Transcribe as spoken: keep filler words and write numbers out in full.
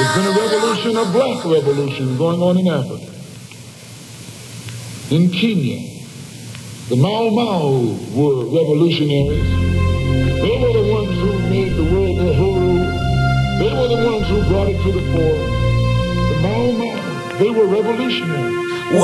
There's been a revolution, a black revolution going on in Africa. In Kenya, the Mau Mau were revolutionaries. They were the ones who made the world their huru. They were the ones who brought it to the fore. The Mau Mau, they were revolutionaries.